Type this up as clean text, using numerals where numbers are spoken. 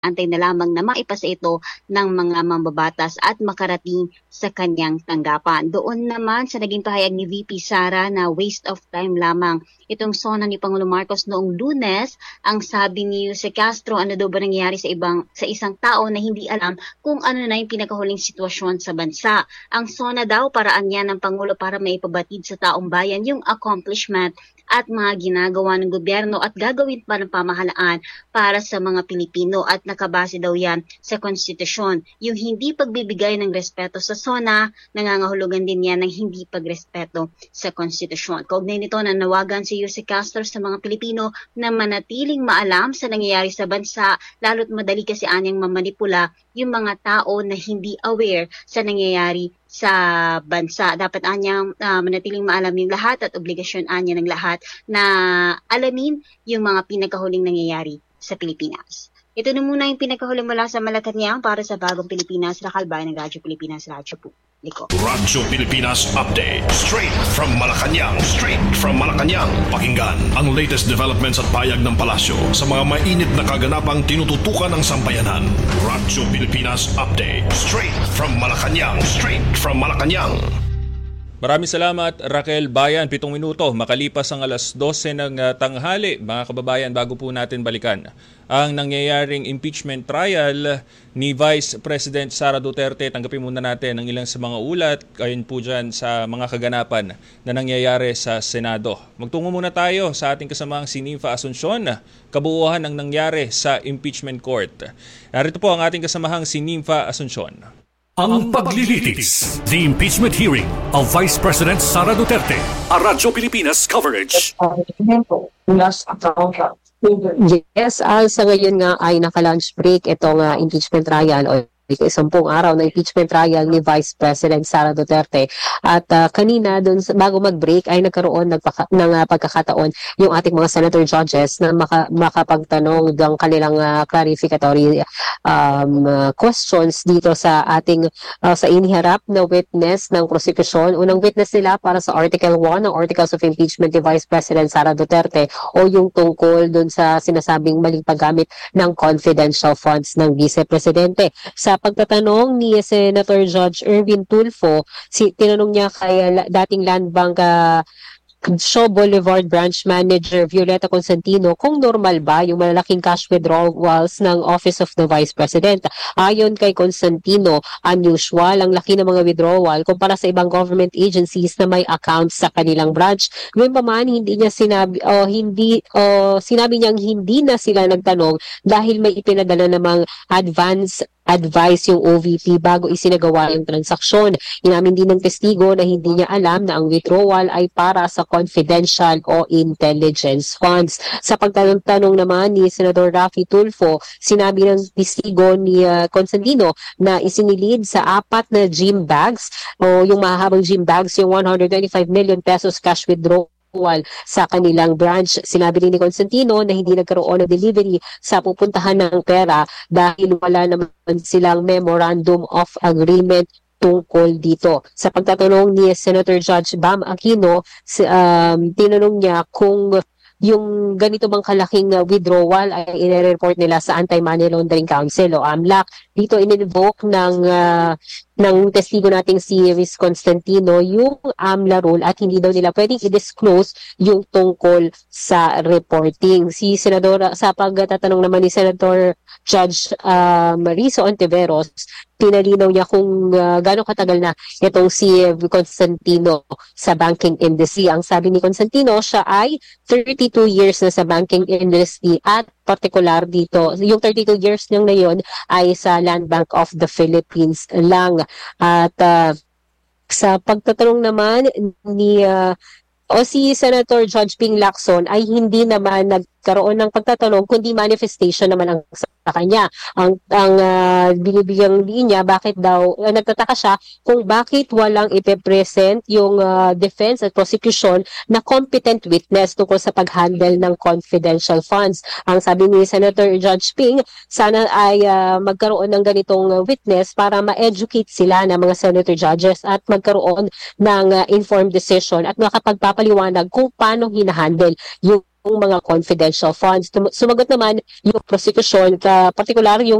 antay na lamang na maipasa ito ng mga mambabatas at makarating sa kanyang tanggapan. Doon naman sa naging pahayag ni VP Sara na waste of time lamang itong SONA ni Pangulo Marcos noong Lunes, ang sabi ni Jose Castro, ano daw ba nangyayari sa isang tao na hindi alam kung ano na yung pinakahuling sitwasyon sa bansa. Ang SONA daw, paraan yan ng Pangulo para maipabatid sa taong bayan yung accomplishment at mga ginagawa ng gobyerno at gagawin pa ng pamahalaan para sa mga Pilipino at nakabase daw yan sa konstitusyon. Yung hindi pagbibigay ng respeto sa SONA, nangangahulugan din yan ng hindi pagrespeto sa konstitusyon. Kaugnay nito, nanawagan si Jose Castro sa mga Pilipino na manatiling maalam sa nangyayari sa bansa, lalo't madali kasi anyang mamanipula yung mga tao na hindi aware sa nangyayari sa bansa. Dapat anyang manatiling maalam yung lahat at obligasyon anya ng lahat na alamin yung mga pinakahuling nangyayari sa Pilipinas. Ito na muna yung pinakahuling mula sa Malacanang para sa Bagong Pilipinas, Rakalbay ng Radyo Pilipinas, Radyo Publiko. Radyo Pilipinas Update. Straight from Malacanang. Pakinggan ang latest developments at payag ng palasyo sa mga mainit na kaganapang tinututukan ng sambayanan. Radyo Pilipinas Update. Straight from Malacanang. Maraming salamat, Raquel Bayan. 7 minuto makalipas ang alas 12 ng tanghali. Mga kababayan, bago po natin balikan ang nangyayaring impeachment trial ni Vice President Sara Duterte, tanggapin muna natin ang ilang sa mga ulat ayon po dyan sa mga kaganapan na nangyayari sa Senado. Magtungo muna tayo sa ating kasamang si Nympha Asuncion, kabuuhan ng nangyari sa impeachment court. Narito po ang ating kasamahang si Nympha Asuncion. Ang paglilitis, the impeachment hearing of Vice President Sara Duterte, a Radyo Pilipinas coverage. Yes, sa ngayon nga ay naka-lunch break itong impeachment trial o 10 araw na impeachment trial ni Vice President Sara Duterte. At kanina, bago mag-break, ay nagkaroon ng pagkakataon yung ating mga senator judges na makapagtanong ng kanilang clarificatory questions dito sa ating sa iniharap na witness ng prosecution. Unang witness nila para sa Article 1 ng Articles of Impeachment ni Vice President Sara Duterte o yung tungkol dun sa sinasabing maling paggamit ng confidential funds ng Vice Presidente. Sa pagtatanong ni Senator Judge Erwin Tulfo, tinanong niya kay dating Land Bank Shaw Boulevard Branch Manager Violeta Consentino kung normal ba yung malalaking cash withdrawals ng Office of the Vice President. Ayon kay Consentino, unusual ang laki ng mga withdrawal kumpara sa ibang government agencies na may accounts sa kanilang branch. Ngayon pa man, sinabi niyang hindi na sila nagtanong dahil may ipinadala namang advice yung OVP bago isinagawa yung transaksyon. Inamin din ng testigo na hindi niya alam na ang withdrawal ay para sa confidential o intelligence funds. Sa pagtanong naman ni Senador Raffy Tulfo, sinabi ng testigo ni Consentino na isinilid sa 4 na gym bags o yung mahahabang gym bags yung 125 million pesos cash withdrawal sa kanilang branch. Sinabi rin ni Consentino na hindi nagkaroon ng delivery sa pupuntahan ng pera dahil wala naman silang memorandum of agreement tungkol dito. Sa pagtatanong ni Senator Judge Bam Aquino, tinanong niya kung yung ganito bang kalaking withdrawal ay i-report nila sa Anti-Money Laundering Council o AMLAC. Dito in-invoke ng testigo nating si Ms. Constantino yung AMLA rule at hindi daw nila pwedeng i-disclose yung tungkol sa reporting. Si Senador, sa pagtatanong naman ni Senator Judge Marisa Ontiveros, pinalinaw niya kung gaano katagal na itong si Constantino sa banking industry. Ang sabi ni Constantino, siya ay 32 years na sa banking industry at particular dito, yung 32 years niyang na yun ay sa Land Bank of the Philippines lang. At sa pagtatanong naman ni si Senator Judge Ping Lacson ay hindi naman nagkaroon ng pagtatanong kundi manifestation naman ang sa kanya. Ang binibigyang linya, bakit daw nagtataka siya kung bakit walang ipe-present yung defense at prosecution na competent witness tungkol sa pag-handle ng confidential funds. Ang sabi ni Senator Judge Ping, sana ay magkaroon ng ganitong witness para ma-educate sila ng mga senator judges at magkaroon ng informed decision at makapagpapaliwanag kung paano hinahandle yung mga confidential funds. Sumagot naman yung prosecution, partikular yung